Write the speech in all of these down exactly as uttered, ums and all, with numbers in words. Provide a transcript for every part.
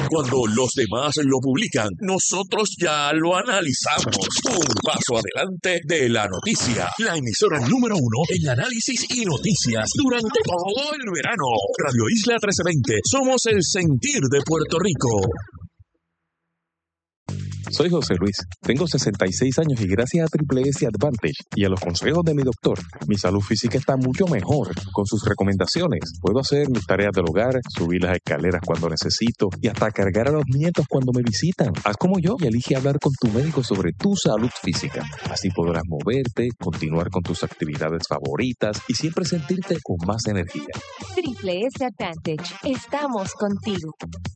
cuando los demás lo publican, nosotros ya lo analizamos. Un paso adelante de la noticia. La emisora número uno en análisis y noticias durante todo el verano. Radio Isla trece veinte. Somos el sentir de Puerto Rico. Soy José Luis, tengo sesenta y seis años y gracias a Triple S Advantage y a los consejos de mi doctor, mi salud física está mucho mejor. Con sus recomendaciones, puedo hacer mis tareas del hogar, subir las escaleras cuando necesito y hasta cargar a los nietos cuando me visitan. Haz como yo y elige hablar con tu médico sobre tu salud física. Así podrás moverte, continuar con tus actividades favoritas y siempre sentirte con más energía. Triple S Advantage, estamos contigo.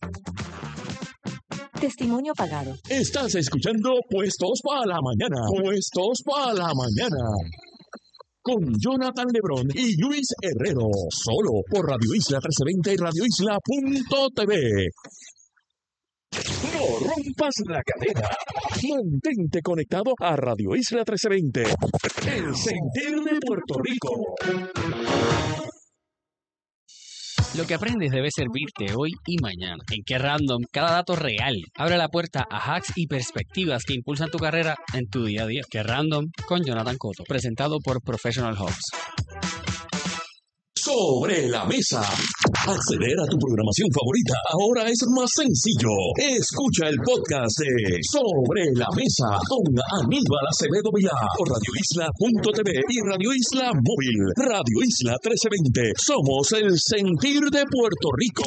Testimonio pagado. Estás escuchando Puestos para la Mañana. Puestos para la Mañana. Con Jonathan Lebrón y Luis Herrero. Solo por Radio Isla trece veinte y radio isla punto t v. No rompas la cadena. Mantente conectado a Radio Isla trece veinte. El sentir de Puerto Rico. Lo que aprendes debe servirte hoy y mañana. En Qué Random, cada dato real abre la puerta a hacks y perspectivas que impulsan tu carrera en tu día a día. Qué Random con Jonathan Cotto, presentado por Professional Hubs. Sobre la mesa. Acceder a tu programación favorita ahora es más sencillo. Escucha el podcast de Sobre la Mesa con Aníbal Acevedo Vilá por radio isla punto t v y Radio Isla Móvil. Radio Isla trece veinte. Somos el sentir de Puerto Rico.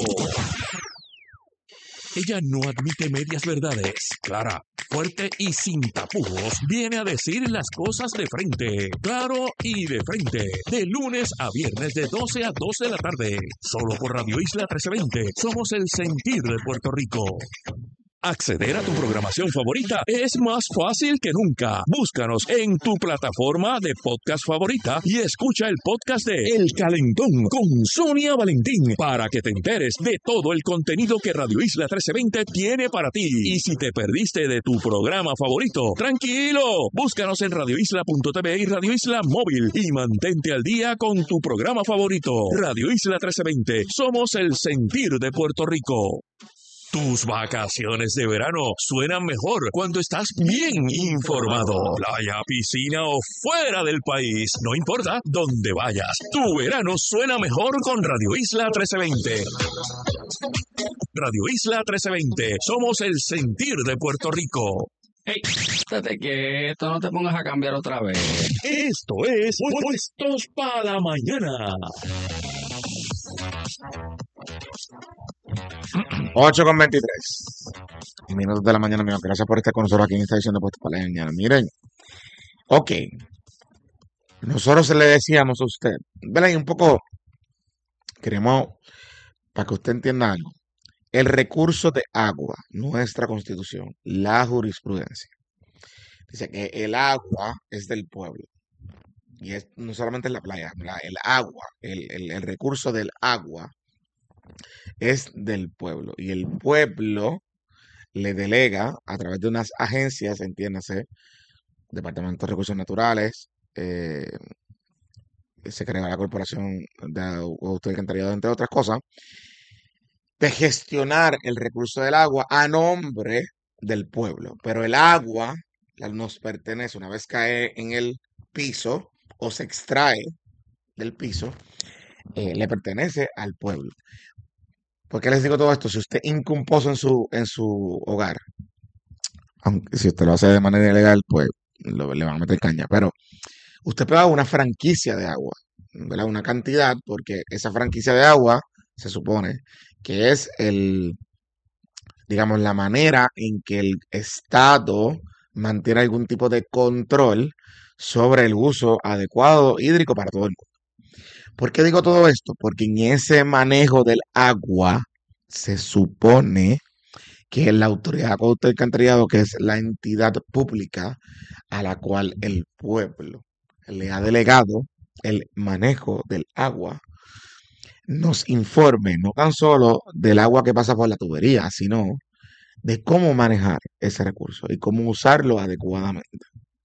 Ella no admite medias verdades. Clara, fuerte y sin tapujos, viene a decir las cosas de frente. Claro y de frente. De lunes a viernes de doce a dos de la tarde. Solo por Radio Isla trece veinte. Somos el sentir de Puerto Rico. Acceder a tu programación favorita es más fácil que nunca. Búscanos en tu plataforma de podcast favorita y escucha el podcast de El Calentón con Sonia Valentín para que te enteres de todo el contenido que Radio Isla trece veinte tiene para ti. Y si te perdiste de tu programa favorito, tranquilo, búscanos en radio isla punto t v y Radio Isla Móvil y mantente al día con tu programa favorito. Radio Isla trece veinte, somos el sentir de Puerto Rico. Tus vacaciones de verano suenan mejor cuando estás bien informado. Playa, piscina o fuera del país, no importa dónde vayas. Tu verano suena mejor con Radio Isla trece veinte. Radio Isla trece veinte, somos el sentir de Puerto Rico. Hey, estate quieto, no te pongas a cambiar otra vez. Esto es Puestos para la Mañana. ocho con veintitrés minutos de la mañana, amigos. Gracias por estar con nosotros aquí en esta edición de Puestos para la Mañana. Miren, ok, nosotros le decíamos a usted, ¿verdad? Y un poco queremos, para que usted entienda algo, el recurso de agua, nuestra constitución, la jurisprudencia, dice que el agua es del pueblo. Y es no solamente en la playa, la- el agua, el, el el recurso del agua es del pueblo. Y el pueblo le delega a través de unas agencias, entiéndase, Departamento de Recursos Naturales, eh, se crea la Corporación de Agua y Alcantarillado, entre otras cosas, de gestionar el recurso del agua a nombre del pueblo. Pero el agua la- nos pertenece una vez cae en el piso o se extrae del piso, eh, le pertenece al pueblo. ¿Por qué les digo todo esto? Si usted hinca un pozo en su, en su hogar, aunque si usted lo hace de manera ilegal, pues lo- le van a meter caña. Pero usted paga una franquicia de agua, ¿verdad? Una cantidad, porque esa franquicia de agua se supone que es el, digamos, la manera en que el Estado mantiene algún tipo de control sobre el uso adecuado hídrico para todo el mundo. ¿Por qué digo todo esto? Porque en ese manejo del agua se supone que la Autoridad de Acueducto y Alcantarillado, que es la entidad pública a la cual el pueblo le ha delegado el manejo del agua, nos informe no tan solo del agua que pasa por la tubería, sino de cómo manejar ese recurso y cómo usarlo adecuadamente.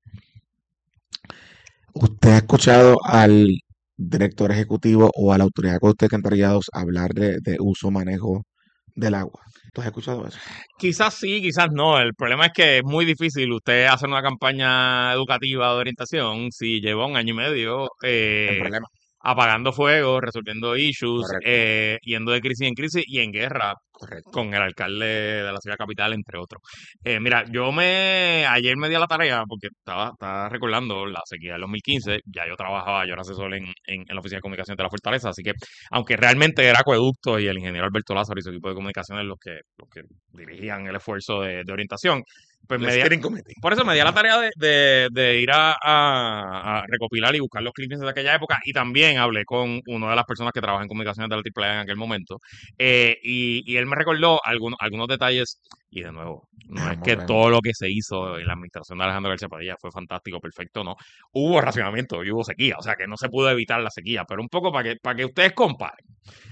¿Usted ha escuchado al director ejecutivo o a la autoridad de acueductos y alcantarillados hablar de, de uso manejo del agua? ¿Tú has escuchado eso? Quizás sí, quizás no. El problema es que es muy difícil usted hacer una campaña educativa de orientación si lleva un año y medio El eh, problema. apagando fuego, resolviendo issues, Correcto. eh, yendo de crisis en crisis y en guerra Correcto. con el alcalde de la ciudad capital, entre otros. Eh, mira, yo me ayer me di a la tarea porque estaba, estaba recordando la sequía del dos mil quince. Ya yo trabajaba, yo era asesor en, en, en la oficina de comunicación de la Fortaleza, así que aunque realmente era Acueducto y el ingeniero Alberto Lázaro y su equipo de comunicaciones los que, los que dirigían el esfuerzo de, de orientación, pues El me di, steering committee. por eso me di a la tarea de, de, de ir a, a- a recopilar y buscar los clips de aquella época y también hablé con una de las personas que trabaja en comunicaciones de la Triple A en aquel momento eh, y, y él me recordó algunos, algunos detalles y de nuevo, no Ah, es muy que bueno. todo lo que se hizo en la administración de Alejandro García Padilla fue fantástico, perfecto, no. Hubo racionamiento y hubo sequía, o sea que no se pudo evitar la sequía, pero un poco para que, para que ustedes comparen.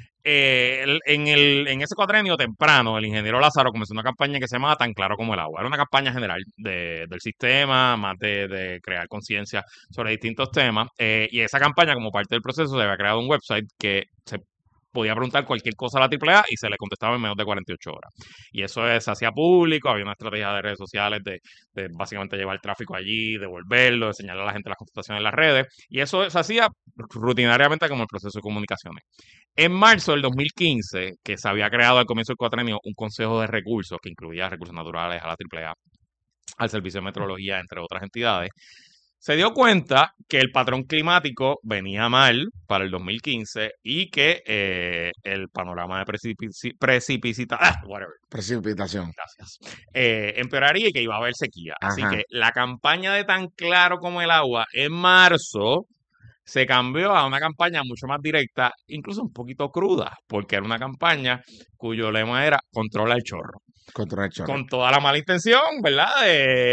Eh, el- en, el, en ese cuatrenio temprano, el ingeniero Lázaro comenzó una campaña que se llamaba Tan Claro como el Agua. Era una campaña general de- del sistema, más de, de crear conciencia sobre distintos temas. eh, y esa campaña, como parte del proceso, se había creado un website que se podía preguntar cualquier cosa a la Triple A y se le contestaba en menos de cuarenta y ocho horas. Y eso es- se hacía público, había una estrategia de redes sociales de, de básicamente llevar el tráfico allí, devolverlo, enseñarle a la gente las contestaciones en las redes. Y eso se hacía rutinariamente como el proceso de comunicaciones. En marzo del dos mil quince, que se había creado al comienzo del cuatrenio un consejo de recursos que incluía recursos naturales a la Triple A, al Servicio de Meteorología, entre otras entidades, se dio cuenta que el patrón climático venía mal para el dos mil quince y que eh, el panorama de precipici precipicita, ah, whatever, Precipitación. gracias, eh, empeoraría y que iba a haber sequía. Así Ajá. que la campaña de Tan Claro como el Agua en marzo se cambió a una campaña mucho más directa, incluso un poquito cruda, porque era una campaña cuyo lema era controla el chorro. Contra el chorro. Con toda la mala intención, ¿verdad?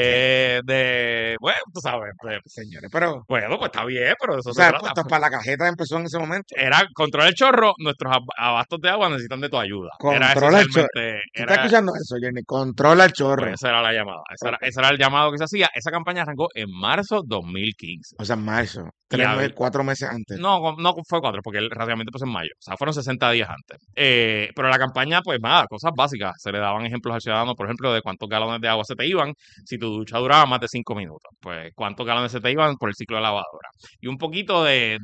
De, de bueno, tú sabes, pues, Señores, pero, bueno, pues está bien, pero de eso o se sea, trata. puestos para la cajeta empezó en ese momento. Era controla el chorro, nuestros ab- abastos de agua necesitan de tu ayuda. Era eso Controla el chorro. realmente, ¿Tú estás era, escuchando eso, Jenny? Controla el chorro. pues esa era la llamada, ese, era, Ok. ese era el llamado que se hacía. Esa campaña arrancó en marzo dos mil quince. O sea, en marzo. Y Tres había- meses, cuatro meses antes. No, con- no fue cuatro, porque el racionamiento empezó en mayo. O sea, fueron sesenta días antes. Eh, pero la campaña, pues nada, cosas básicas. Se le daban ejemplos al ciudadano, por ejemplo, de cuántos galones de agua se te iban si tu ducha duraba más de cinco minutos. Pues cuántos galones se te iban por el ciclo de lavadora. Y un poquito de,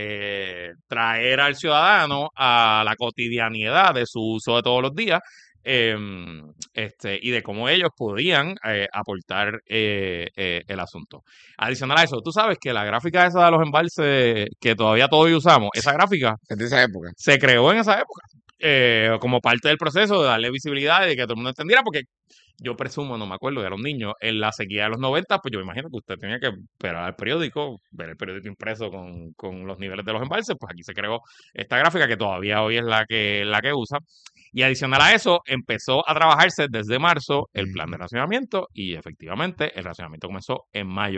de traer al ciudadano a la cotidianidad de su uso de todos los días. em, este, y de cómo ellos podían eh, aportar eh, eh, el asunto. Adicional a eso, tú sabes que la gráfica esa de los embalses que todavía todos usamos, esa gráfica Es de esa época. se creó en esa época eh, como parte del proceso de darle visibilidad y de que todo el mundo entendiera, porque yo presumo, no me acuerdo, yo era un niño, en la sequía de los noventa, pues yo me imagino que usted tenía que esperar al periódico, ver el periódico impreso con, con los niveles de los embalses, pues aquí se creó esta gráfica que todavía hoy es la que, la que usa. Y adicional a eso, empezó a trabajarse desde marzo el plan de racionamiento y efectivamente el racionamiento comenzó en mayo.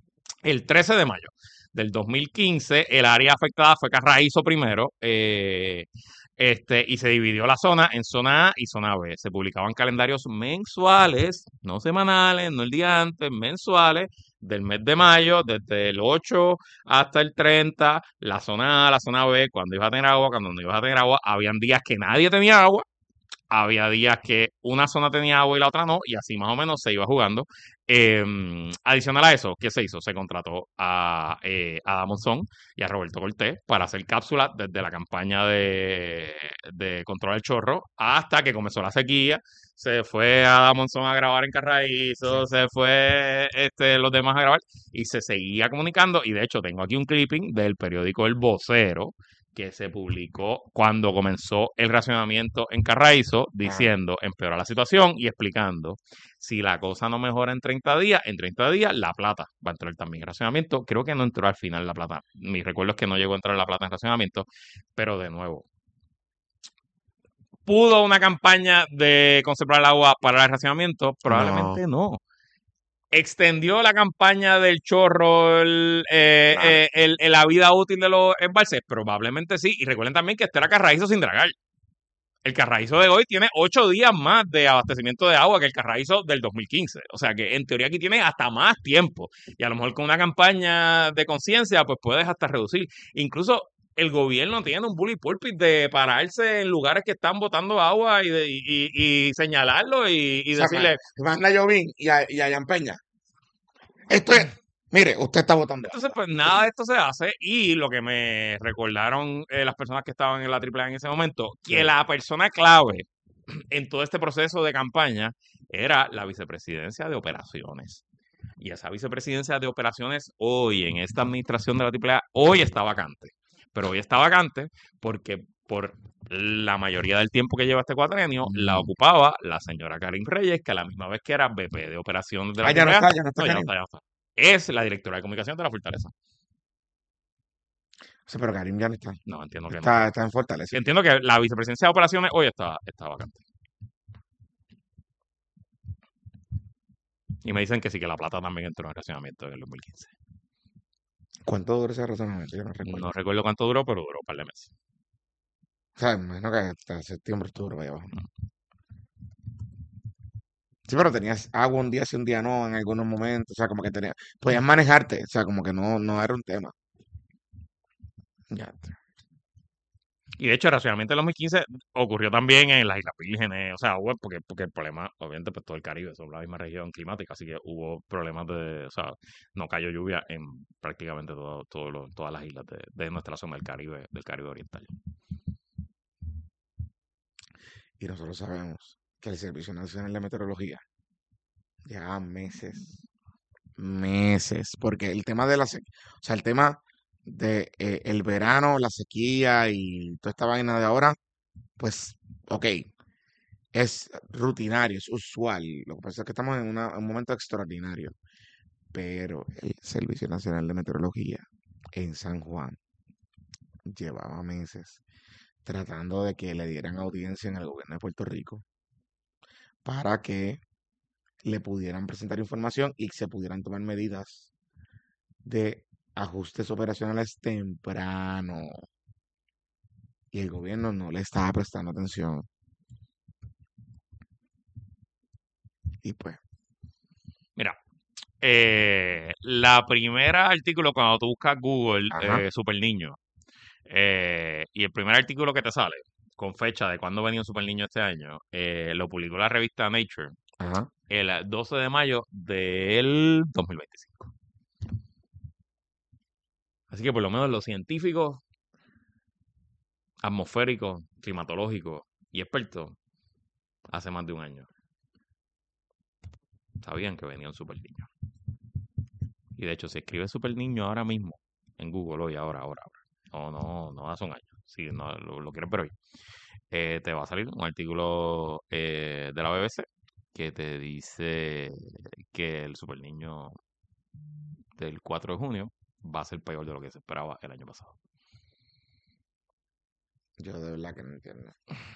El trece de mayo del dos mil quince, el área afectada fue Carraízo primero, eh, este, y se dividió la zona en zona A y zona B. Se publicaban calendarios mensuales, no semanales, no el día antes, mensuales, del mes de mayo, desde el ocho hasta el treinta, la zona A, la zona B, cuando iba a tener agua, cuando no iba a tener agua, habían días que nadie tenía agua, había días que una zona tenía agua y la otra no, y así más o menos se iba jugando. Eh, adicional a eso, ¿qué se hizo? Se contrató a, eh, a Monzón y a Roberto Cortés para hacer cápsulas desde la campaña de, de Control del Chorro hasta que comenzó la sequía. Se fue a Monzón a grabar en Carraízo, se fue este, los demás a grabar y se seguía comunicando. Y de hecho, tengo aquí un clipping del periódico El Vocero que se publicó cuando comenzó el racionamiento en Carraízo, diciendo empeora la situación y explicando si la cosa no mejora en treinta días, en treinta días La Plata va a entrar también en racionamiento. Creo que no entró al final La Plata. Mi recuerdo es que no llegó a entrar La Plata en racionamiento, pero de nuevo, ¿pudo una campaña de conservar el agua para el racionamiento? Probablemente no. Extendió la campaña del chorro el, eh, Claro. eh, el- el- la vida útil de los embalses, probablemente sí. Y recuerden también que este era Carraízo sin dragar. El Carraízo de hoy tiene ocho días más de abastecimiento de agua que el Carraízo del dos mil quince. O sea que en teoría aquí tiene hasta más tiempo. Y a lo mejor con una campaña de conciencia, pues puedes hasta reducir. Incluso el gobierno tiene un bully pulpit de pararse en lugares que están botando agua y, de, y, y, y señalarlo y, y O sea, decirle... manda a Jovín y a, y a Jan Peña. Esto es, mire, usted está votando. Entonces, pues nada de esto se hace y lo que me recordaron eh, las personas que estaban en la triple A en ese momento, que Sí. la persona clave en todo este proceso de campaña era la vicepresidencia de operaciones. Y esa vicepresidencia de operaciones hoy, en esta administración de la triple A, hoy está vacante. Pero hoy está vacante porque por la mayoría del tiempo que lleva este cuatrenio, la ocupaba la señora Karin Reyes, que a la misma vez que era V P de operaciones de la Ah, ya no triple A, está, ya no está. no, ya no Karin. está, ya no está. Es la directora de comunicación de la Fortaleza. O sea, pero Karim ya no está. No, entiendo que no. Está, está en Fortaleza. Entiendo que la vicepresidencia de operaciones hoy está, está vacante. Y me dicen que sí, que La Plata también entró en racionamiento en el dos mil quince. ¿Cuánto duró ese razonamiento? Yo no recuerdo. No recuerdo cuánto duró, pero duró un par de meses. O sea, me imagino que hasta septiembre estuvo por ahí abajo. Sí, pero tenías agua un día sí, un día no, en algunos momentos. O sea, como que tenías, podías manejarte. O sea, como que no, no era un tema. Ya. Y de hecho, el racionamiento del dos mil quince ocurrió también en las Islas Vírgenes. O sea, hubo, porque, porque el problema, obviamente, pues todo el Caribe son la misma región climática, así que hubo problemas de, o sea, no cayó lluvia en prácticamente todo, todo lo- todas las islas de, de nuestra zona del Caribe, del Caribe Oriental. Y nosotros sabemos que el Servicio Nacional de Meteorología lleva meses, meses, porque el tema de la sequía, o sea, el tema de eh, el verano, la sequía y toda esta vaina de ahora, pues, ok, es rutinario, es usual. Lo que pasa es que estamos en una- un momento extraordinario, pero el Servicio Nacional de Meteorología en San Juan llevaba meses tratando de que le dieran audiencia en el gobierno de Puerto Rico para que le pudieran presentar información y se pudieran tomar medidas de ajustes operacionales temprano. Y el gobierno no le estaba prestando atención. Y pues, Mira, eh, la primera artículo cuando tú buscas Google, ajá, eh, Super Niño, eh, y el primer artículo que te sale con fecha de cuándo venía un Super Niño este año, eh, lo publicó la revista Nature ajá. el doce de mayo del dos mil veinticinco. Así que por lo menos los científicos, atmosféricos, climatológicos y expertos, hace más de un año, sabían que venía un Super Niño. Y de hecho, si escribes Super Niño ahora mismo en Google, hoy, ahora, ahora, ahora, no, no, no hace un año, si no lo, lo quieres ver hoy, eh, te va a salir un artículo eh, de la B B C que te dice que el Super Niño del cuatro de junio va a ser peor de lo que se esperaba el año pasado. Yo de verdad que no entiendo.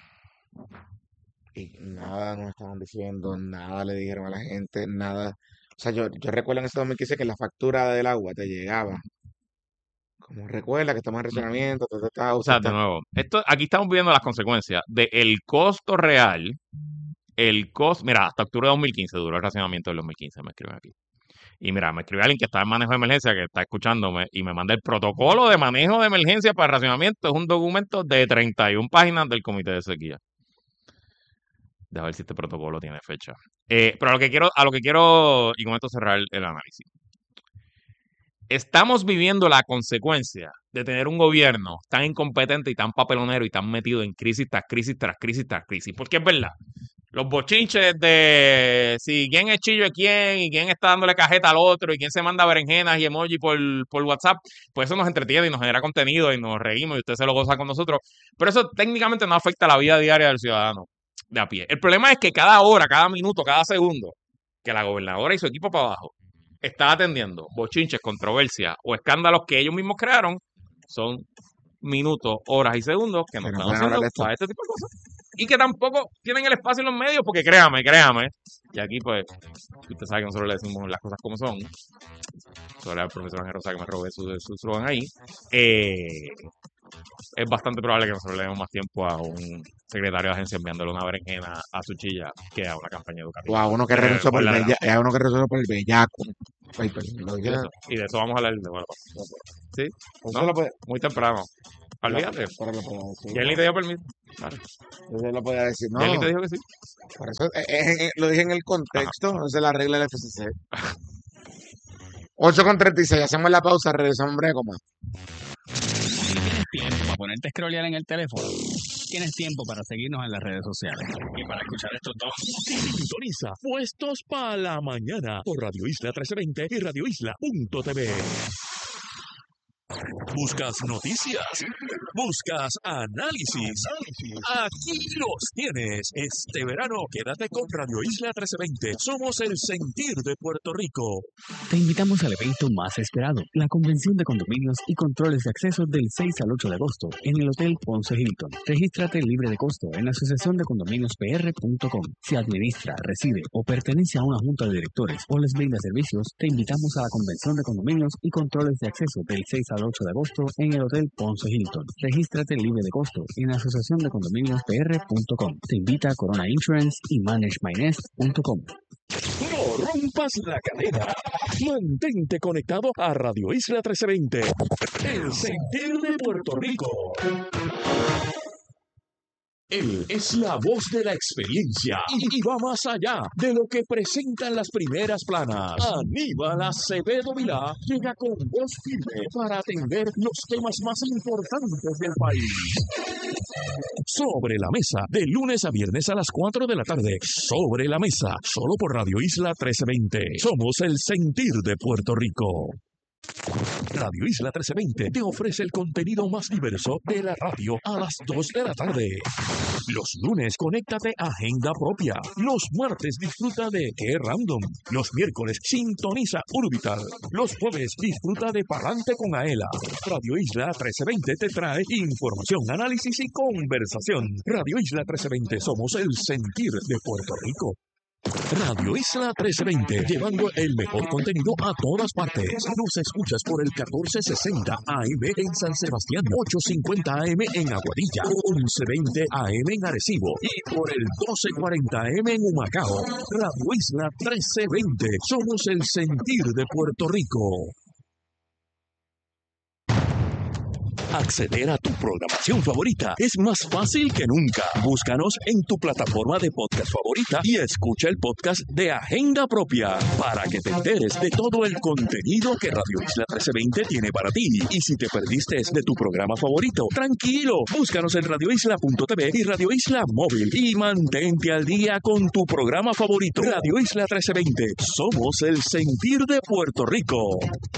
Y nada nos estaban diciendo, nada le dijeron a la gente, nada. O sea, yo, yo recuerdo en ese dos mil quince que la factura del agua te llegaba. Como recuerda que estamos en Ujú. racionamiento, ta, ta, ta, O usted sea, de está. nuevo, esto, aquí estamos viendo las consecuencias del costo real, el costo, mira, hasta octubre de dos mil quince duró el racionamiento del dos mil quince, me escriben aquí. Y mira, me escribe alguien que está en manejo de emergencia, que está escuchándome, y me manda el protocolo de manejo de emergencia para racionamiento. Es un documento de treinta y una páginas del Comité de Sequía. Deja ver si este protocolo tiene fecha. Eh, pero a lo que quiero, a lo que quiero, y con esto cerrar el, el análisis. Estamos viviendo la consecuencia de tener un gobierno tan incompetente y tan papelonero y tan metido en crisis tras crisis tras crisis tras crisis. Porque es verdad, los bochinches de si quién es chillo de quién y quién está dándole cajeta al otro y quién se manda berenjenas y emoji por, por WhatsApp, pues eso nos entretiene y nos genera contenido y nos reímos y usted se lo goza con nosotros. Pero eso técnicamente no afecta la vida diaria del ciudadano de a pie. El problema es que cada hora, cada minuto, cada segundo que la gobernadora y su equipo para abajo está atendiendo bochinches, controversias o escándalos que ellos mismos crearon, son minutos, horas y segundos que no Que no están pueden haciendo hablar de esto. para este tipo de cosas. Y que tampoco tienen el espacio en los medios, porque créame, créame. Y aquí, pues, usted sabe que nosotros le decimos las cosas como son. Sobre al profesor Ángel Rosa que me robé su, su slogan ahí. Eh, es bastante probable que nosotros le demos más tiempo a un secretario de agencia enviándole una berenjena a su chilla que a una campaña O educativa. a uno que Eh, renunció por el por la- bella- a uno que renunció por el bellaco. Ay, perdón, lo Y dije. de eso, y de eso vamos a hablar de bueno, ¿sí? Eso ¿No? lo puede, Muy temprano. lo, Olvídate. pero lo puede decir. Yerli te dio permiso. Vale. Eso lo puede decir. Yerli No, te dijo que sí. por eso eh, eh, eh, lo dije en el contexto. Esa es la regla del F C C. ocho con treinta y seis. Hacemos la pausa. Regresamos en breve con más. Si tienes tiempo para ponerte a scrollear en el teléfono, tienes tiempo para seguirnos en las redes sociales y para escuchar estos dos. Sintoniza Puestos para la Mañana por Radio Isla trece veinte y radio isla punto t v. ¿Buscas noticias? ¿Buscas análisis? Aquí los tienes. Este verano quédate con Radio Isla trece veinte. Somos el sentir de Puerto Rico. Te invitamos al evento más esperado, la Convención de Condominios y Controles de Acceso del seis al ocho de agosto en el Hotel Ponce Hilton. Regístrate libre de costo en la asociación de condominios p r punto com. Si administra, reside o pertenece a una junta de directores o les brinda servicios, te invitamos a la Convención de Condominios y Controles de Acceso del seis al ocho de agosto en el Hotel Ponce Hilton. Regístrate libre de costo en la asociación de condominios p r punto com. Te invita Corona Insurance y manage my nest punto com. No rompas la cadena. Mantente conectado a Radio Isla trece veinte. El sentir de Puerto Rico. Él es la voz de la experiencia y, y va más allá de lo que presentan las primeras planas. Aníbal Acevedo Vilá llega con voz firme para atender los temas más importantes del país. Sobre la mesa, de lunes a viernes a las cuatro de la tarde. Sobre la mesa, solo por Radio Isla trece veinte. Somos el sentir de Puerto Rico. Radio Isla trece veinte te ofrece el contenido más diverso de la radio a las dos de la tarde. Los lunes, conéctate a Agenda Propia. Los martes, disfruta de Qué Random. Los miércoles, sintoniza Urbital. Los jueves, disfruta de Palante con Aela. Radio Isla trece veinte te trae información, análisis y conversación. Radio Isla trece veinte, somos el sentir de Puerto Rico. Radio Isla trece veinte, llevando el mejor contenido a todas partes. Nos escuchas por el catorce sesenta A M en San Sebastián, ochocientos cincuenta A M en Aguadilla, once veinte A M en Arecibo y por el doce cuarenta A M en Humacao. Radio Isla trece veinte, somos el sentir de Puerto Rico. Acceder a tu programación favorita es más fácil que nunca. Búscanos en tu plataforma de podcast favorita y escucha el podcast de Agenda Propia para que te enteres de todo el contenido que Radio Isla trece veinte tiene para ti. Y si te perdiste de tu programa favorito, tranquilo, búscanos en radio isla punto t v y Radio Isla Móvil y mantente al día con tu programa favorito. Radio Isla trece veinte, somos el sentir de Puerto Rico.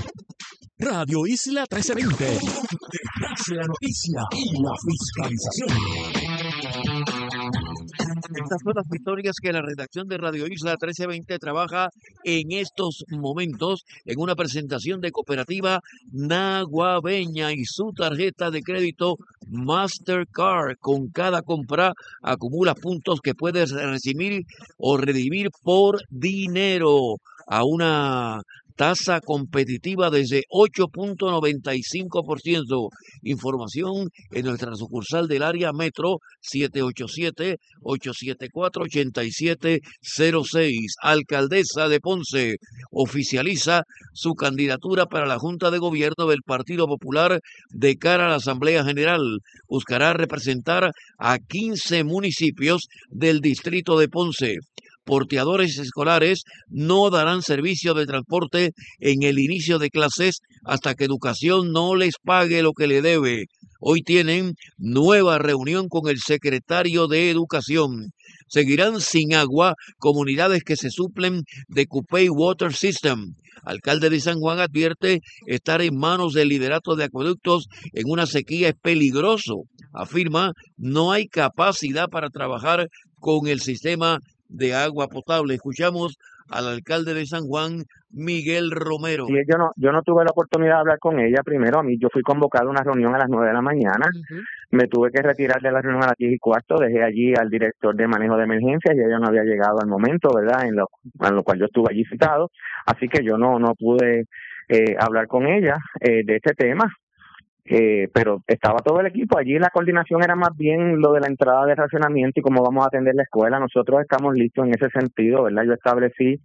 Radio Isla trece veinte, detrás de la noticia y la fiscalización. Estas son las historias que la redacción de Radio Isla trece veinte trabaja en estos momentos en una presentación de Cooperativa Naguabeña y su tarjeta de crédito Mastercard. Con cada compra acumulas puntos que puedes recibir o redimir por dinero a una tasa competitiva desde ocho punto noventa y cinco por ciento. Información en nuestra sucursal del área metro siete ocho siete, ocho siete cuatro, ocho siete cero seis. Alcaldesa de Ponce oficializa su candidatura para la Junta de Gobierno del Partido Popular de cara a la Asamblea General. Buscará representar a quince municipios del distrito de Ponce. Porteadores escolares no darán servicio de transporte en el inicio de clases hasta que Educación no les pague lo que le debe. Hoy tienen nueva reunión con el secretario de Educación. Seguirán sin agua comunidades que se suplen de Cupey Water System. Alcalde de San Juan advierte estar en manos del liderato de acueductos en una sequía es peligroso. Afirma no hay capacidad para trabajar con el sistema de agua potable. Escuchamos al alcalde de San Juan, Miguel Romero. Sí, yo no, yo no tuve la oportunidad de hablar con ella primero. A mí yo fui convocado a una reunión a las nueve de la mañana. Uh-huh. Me tuve que retirar de la reunión a las diez y cuarto. Dejé allí al director de manejo de emergencias y ella no había llegado al momento, ¿verdad? En lo, en lo cual yo estuve allí citado. Así que yo no, no pude eh, hablar con ella eh, de este tema. Eh, pero estaba todo el equipo allí. La coordinación era más bien lo de la entrada de racionamiento y cómo vamos a atender la escuela. Nosotros estamos listos en ese sentido, ¿verdad? Yo establecí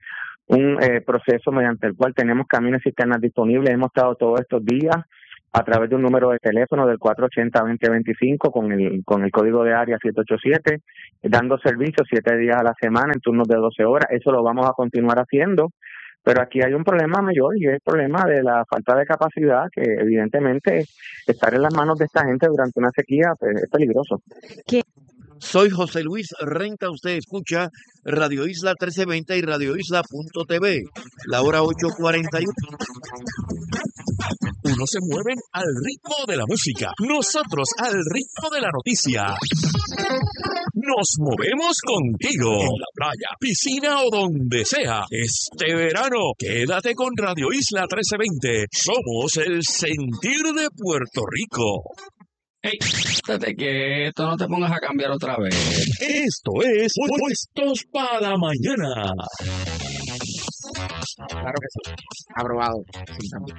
un eh, proceso mediante el cual tenemos camiones cisternas disponibles. Hemos estado todos estos días a través de un número de teléfono del cuatro ochenta, veinte veinticinco con el con el código de área siete ocho siete, dando servicio siete días a la semana en turnos de doce horas. Eso lo vamos a continuar haciendo, pero aquí hay un problema mayor y es el problema de la falta de capacidad, que evidentemente estar en las manos de esta gente durante una sequía pues, es peligroso. Soy José Luis Renta, usted escucha Radio Isla trece veinte y Radio Isla punto t v, la hora ocho cuarenta y uno. Unos se mueven al ritmo de la música, nosotros al ritmo de la noticia. Nos movemos contigo en la playa, piscina o donde sea. Este verano, quédate con Radio Isla trece veinte. Somos el sentir de Puerto Rico. Hey, estate quieto, no te pongas a cambiar otra vez. Esto es Puestos para Mañana. Claro que sí. Aprobado. Sí, también.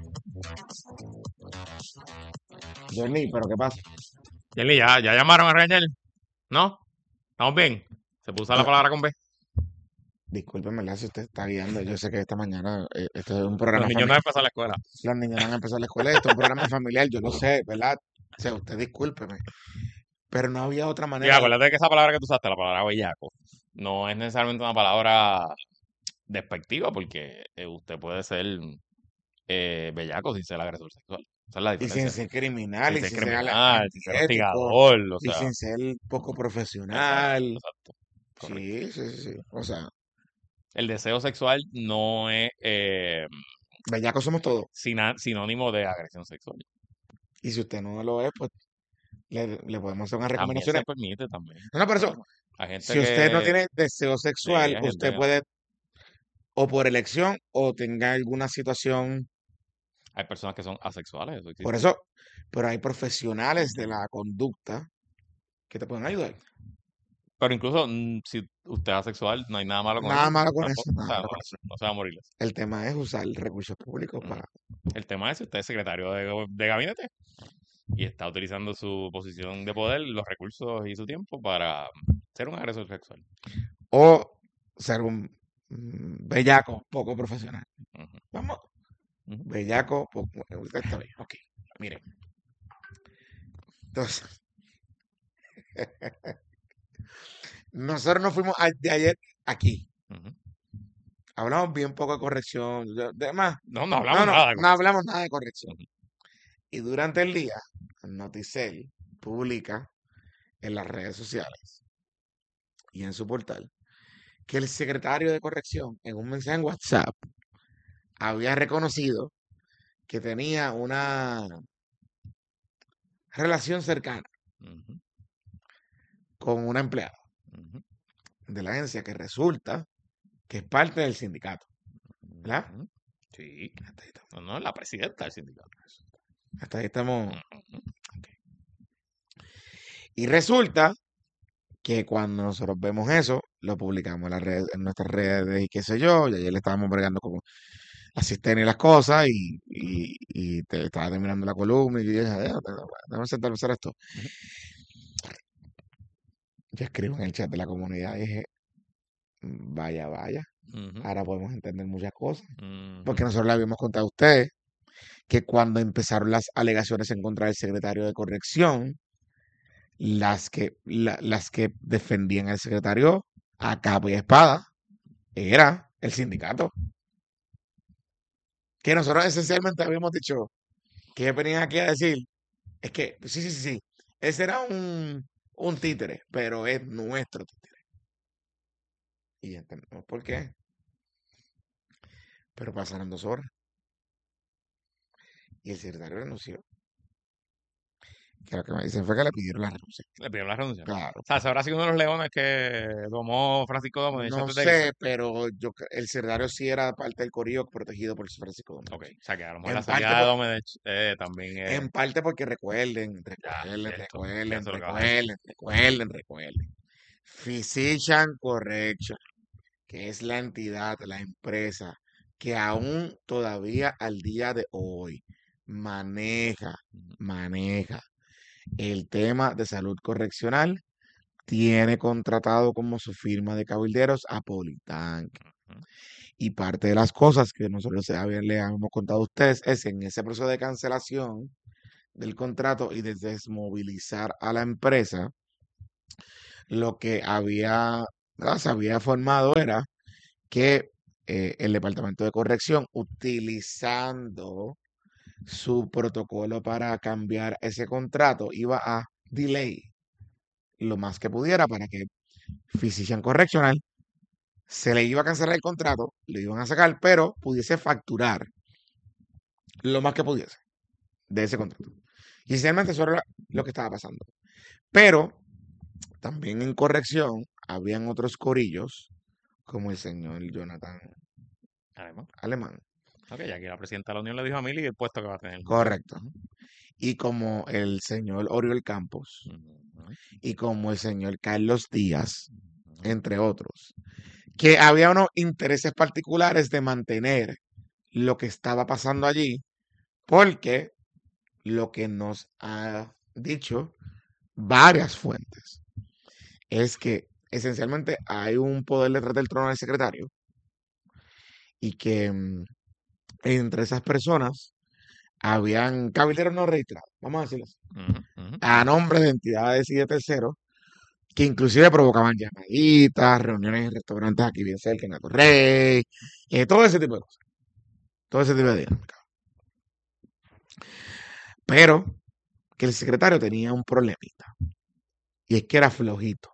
Johnny, ¿pero qué pasa? Jenny, ¿ya, ya llamaron a Rangel? ¿No? ¿Estamos bien? ¿Se puso la palabra con B? Discúlpeme, ¿verdad? Si usted está guiando, yo sé que esta mañana eh, esto es un programa Los niños no familiar. han empezado la escuela. Los niños no han empezado la escuela, esto es un programa familiar, yo lo sé, ¿verdad? O sea, usted discúlpeme. Pero no había otra Y manera. acuérdate que esa palabra que tú usaste, la palabra bellaco, no es necesariamente una palabra despectiva, porque eh, usted puede ser eh, bellaco sin ser agresor sexual. Esa es la Y sin diferencia. ser criminal, Sin y ser sin ser ala- criminal, sin ser antiético, hostigador, o y sea, sin ser poco exacto, profesional. exacto, correcto. Sí, sí, sí, sí. O sea, El deseo sexual no es eh, bellacos somos todos. sina- sinónimo de agresión sexual. Y si usted no lo es, pues le, le podemos hacer unas También recomendaciones. se permite también. No, no, por eso, Hay gente si usted no que tiene deseo sí, sexual, hay gente usted que puede, o por elección, o tenga alguna situación. hay personas que son asexuales, eso Por existe. eso, pero hay profesionales de la conducta que te pueden ayudar. Pero incluso mm, si usted es asexual, no hay nada malo con Nada eso. malo con Tampoco, eso, o nada sea, malo no, con eso. no se va a morir. El tema es usar recursos públicos Ujú. para. El tema es si usted es secretario de, go- de gabinete y está utilizando su posición de poder, los recursos y su tiempo para ser un agresor sexual. O ser un mm, bellaco poco profesional. Ujú, Vamos, ujú. bellaco poco. Usted está bien, ok. Miren. Entonces, nosotros nos fuimos a- de ayer aquí. Ujú. Hablamos bien poco de corrección. de- Demás. No, no No, hablamos no, nada de no corrección. hablamos nada de corrección. Ujú. Y durante el día, Noticel publica en las redes sociales y en su portal que el secretario de corrección, en un mensaje en WhatsApp, había reconocido que tenía una relación cercana Ujú, con una empleada ujú, de la agencia que resulta que es parte del sindicato. ¿Verdad? ujú. Sí. Hasta ahí estamos. No, no, la presidenta del sindicato. Hasta ahí estamos. Ujú. Y resulta que cuando nosotros vemos eso, lo publicamos en, las redes, en nuestras redes y qué sé yo, y ayer le estábamos bregando como asisten y las cosas, y, y, y te estaba terminando la columna, y yo dije, déjame, déjame sentarme a hacer esto. Yo escribo en el chat de la comunidad y dije, vaya, vaya, Ujú, ahora podemos entender muchas cosas. ujú. Porque nosotros le habíamos contado a ustedes que cuando empezaron las alegaciones en contra del secretario de corrección, las que, la- las que defendían al secretario a capa y espada era el sindicato. Que nosotros esencialmente habíamos dicho que ellos venían aquí a decir, es que, sí, sí, sí, sí, ese era un, un títere, pero es nuestro títere. Y entendemos por qué. Pero pasaron dos horas y el secretario renunció. Que lo que me dicen fue que le pidieron la renuncia. Le pidieron la renuncia. Claro. O sea, ¿se habrá sido uno de los leones que domó Francisco Domo de No antes de irse? sé, pero yo cre- el secretario sí era parte del corillo protegido por Francisco Domínguez. Ok, o sea que a lo mejor En la parte salida de por- Domenech eh, también es... En parte porque recuerden, Ya, recuerden, cierto, recuerden, eso es lo que vas a decir. recuerden, recuerden, recuerden. Physician Correction, que es la entidad, la empresa que aún todavía al día de hoy maneja, Ujú. maneja el tema de salud correccional, tiene contratado como su firma de cabilderos a Politank. Ujú. Y parte de las cosas que nosotros le habíamos le habíamos contado a ustedes es en ese proceso de cancelación del contrato y de desmovilizar a la empresa, lo que había, ¿verdad? Se había formado era que eh, el Departamento de Corrección, utilizando su protocolo para cambiar ese contrato, iba a delay lo más que pudiera para que Physician Correctional se le iba a cancelar el contrato, le iban a sacar, pero pudiese facturar lo más que pudiese de ese contrato. Y esencialmente eso era lo que estaba pasando. Pero también en corrección habían otros corillos, como el señor Jonathan Además, Alemán. ok, ya que la presidenta de la Unión le dijo a Mili el puesto que va a tener. Correcto. Ujú, Y como el señor Oriol Campos ujú, y como el señor Carlos Díaz, ujú. entre otros, que había unos intereses particulares de mantener lo que estaba pasando allí, porque lo que nos ha dicho varias fuentes es que esencialmente hay un poder detrás del trono del secretario y que mm, entre esas personas habían cabilderos no registrados, vamos a decirlo así, Ujú, ujú. a nombre de entidades y de terceros, que inclusive provocaban llamaditas, reuniones en restaurantes aquí bien cerca, en Atorrey, eh, todo ese tipo de cosas, todo ese tipo de dinámica. Pero que el secretario tenía un problemita, y es que era flojito,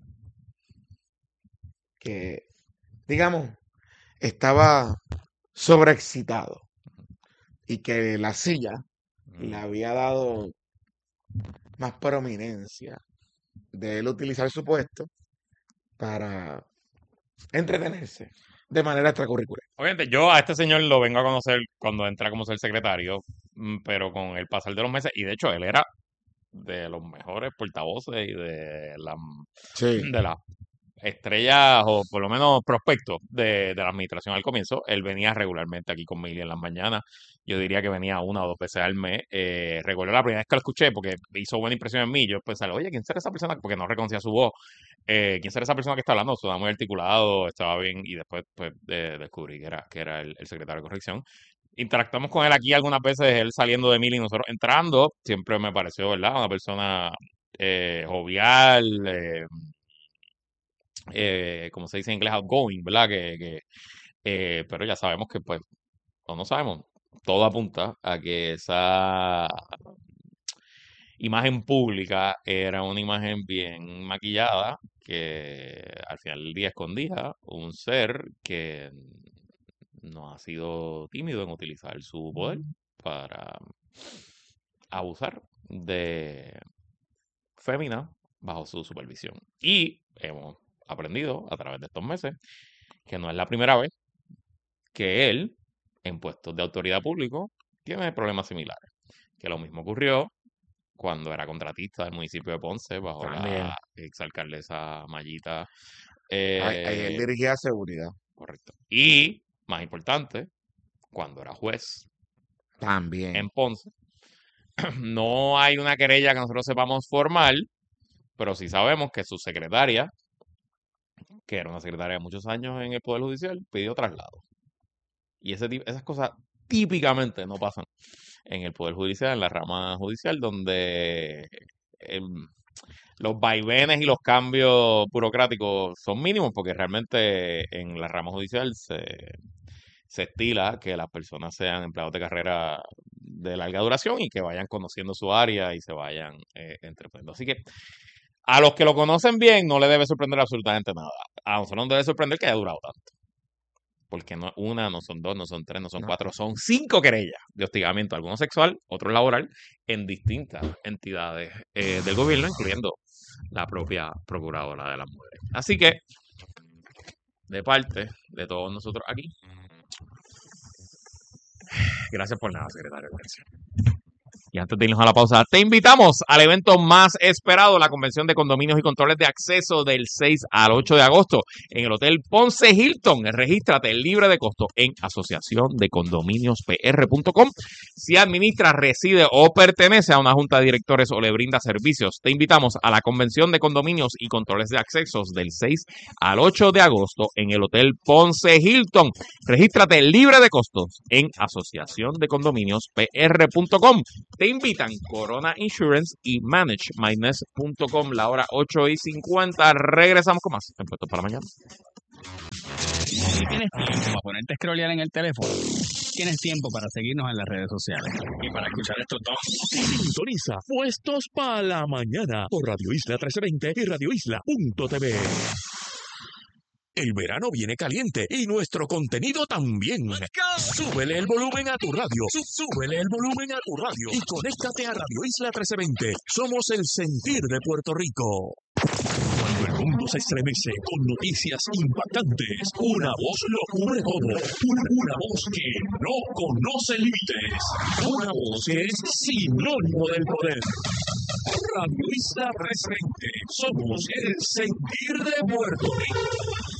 que, digamos, estaba sobreexcitado y que la silla le Ujú. había dado más prominencia de él utilizar su puesto para entretenerse de manera extracurricular. Obviamente, yo a este señor lo vengo a conocer cuando entra como ser secretario, mm, pero con el pasar de los meses, y de hecho él era de los mejores portavoces y de la, Sí, de las estrellas o por lo menos prospectos de, de la administración al comienzo. Él venía regularmente aquí con Mili en las mañanas. Yo diría que venía una o dos veces al mes. Eh, recuerdo la primera vez que lo escuché porque hizo buena impresión en mí. Yo pensaba, oye, ¿quién será esa persona? Porque no reconocía su voz. Eh, ¿quién será esa persona que está hablando? Sonaba muy articulado, estaba bien y después pues, eh, descubrí que era, que era el, el secretario de corrección. Interactuamos con él aquí algunas veces, él saliendo de Mili y nosotros entrando. Siempre me pareció, ¿verdad? Una persona eh, jovial, eh, eh, como se dice en inglés, outgoing, ¿verdad? Que, que, eh, pero ya sabemos que, pues, o no sabemos, todo apunta a que esa imagen pública era una imagen bien maquillada, que al final del día escondía un ser que no ha sido tímido en utilizar su poder para abusar de féminas bajo su supervisión. Y hemos aprendido a través de estos meses que no es la primera vez que él, en puestos de autoridad público, tiene problemas similares. Que lo mismo ocurrió cuando era contratista del municipio de Ponce, bajo también. la exalcaldesa Mayita. Ahí, ahí él eh, dirigía seguridad. correcto. Y, más importante, cuando era juez También. en Ponce. No hay una querella que nosotros sepamos formal, pero sí sabemos que su secretaria, que era una secretaria de muchos años en el Poder Judicial, pidió traslado. Y ese, tip- esas cosas típicamente no pasan en el Poder Judicial, en la rama judicial, donde em, los vaivenes y los cambios burocráticos son mínimos, porque realmente en la rama judicial se, se estila que las personas sean empleados de carrera de larga duración y que vayan conociendo su área y se vayan eh, entreteniendo. Así que a los que lo conocen bien no le debe sorprender absolutamente nada. A nosotros nos debe sorprender que haya durado tanto. Porque no una, no son dos, no son tres, no son No, cuatro, son cinco querellas de hostigamiento, algunos sexual, otro laboral, en distintas entidades eh, del gobierno, incluyendo la propia Procuradora de las Mujeres. Así que, de parte de todos nosotros aquí, gracias por nada, secretario de Corrección. Y antes de irnos a la pausa, te invitamos al evento más esperado, la Convención de Condominios y Controles de Acceso del seis al ocho de agosto en el Hotel Ponce Hilton. Regístrate libre de costo en asociación de condominios p r punto com. Si administra, reside o pertenece a una junta de directores o le brinda servicios, te invitamos a la Convención de Condominios y Controles de Accesos del seis al ocho de agosto en el Hotel Ponce Hilton. Regístrate libre de costos en asociación de condominios p r punto com. Te invitan Corona Insurance y manage my nest punto com. La hora ocho y cincuenta. Regresamos con más en Puestos para la Mañana. Si tienes tiempo para ponerte a scrollear en el teléfono, tienes tiempo para seguirnos en las redes sociales y para escuchar estos dos. Sintoniza Puestos para la Mañana por Radio Isla trece veinte y radio isla punto t v. El verano viene caliente y nuestro contenido también. Súbele el volumen a tu radio. Súbele el volumen a tu radio y conéctate a Radio Isla trece veinte. Somos el sentir de Puerto Rico. Cuando el mundo se estremece con noticias impactantes, una voz lo cubre todo. Una, una voz que no conoce límites. Una voz que es sinónimo del poder. Radio Isla trece veinte. Somos el sentir de Puerto Rico.